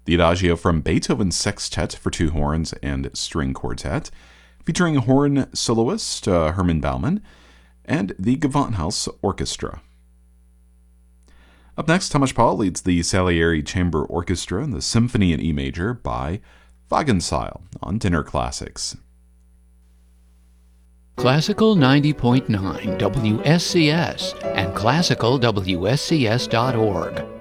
the Adagio from Beethoven's Sextet for two horns and string quartet, featuring horn soloist Herman Baumann, and the Gewandhaus Orchestra. Up next, Thomas Paul leads the Salieri Chamber Orchestra in the Symphony in E major by Wagenseil on Dinner Classics. Classical 90.9 WSCS and classicalwscs.org